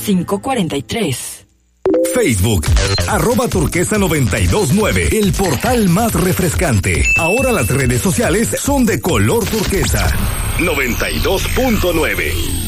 543. Facebook, @turquesa929, el portal más refrescante. Ahora las redes sociales son de color turquesa. 92.9.